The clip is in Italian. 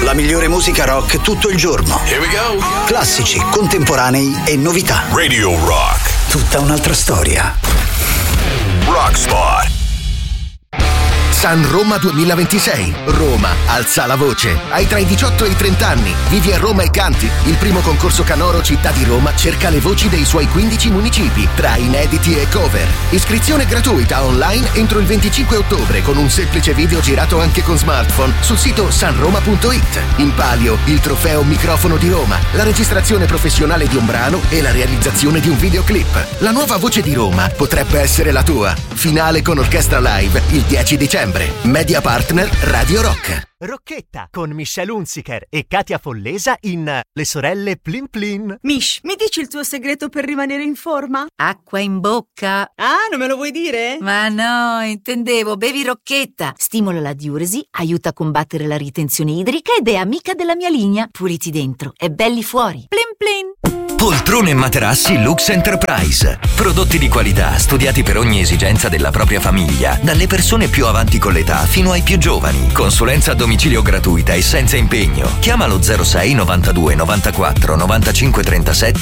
La migliore musica rock tutto il giorno. Here we go. Classici, contemporanei e novità. Radio Rock. Tutta un'altra storia. Rockspot. San Roma 2026. Roma, alza la voce. Hai tra i 18 e i 30 anni. Vivi a Roma e canti. Il primo concorso canoro Città di Roma cerca le voci dei suoi 15 municipi, tra inediti e cover. Iscrizione gratuita online entro il 25 ottobre con un semplice video girato anche con smartphone sul sito sanroma.it. In palio il trofeo Microfono di Roma, la registrazione professionale di un brano e la realizzazione di un videoclip. La nuova voce di Roma potrebbe essere la tua. Finale con orchestra live il 10 dicembre. Media partner Radio Rock. Rocchetta con Michelle Hunziker e Katia Follesa in Le sorelle Plin Plin. Mish, mi dici il tuo segreto per rimanere in forma? Acqua in bocca. Ah, non me lo vuoi dire? Ma no, intendevo, bevi Rocchetta. Stimola la diuresi, aiuta a combattere la ritenzione idrica ed è amica della mia linea. Puliti dentro e belli fuori. Plin Plin. Poltrone e materassi Lux Enterprise. Prodotti di qualità studiati per ogni esigenza della propria famiglia, dalle persone più avanti con l'età fino ai più giovani. Consulenza a domicilio gratuita e senza impegno. Chiamalo 06 92 94 95 37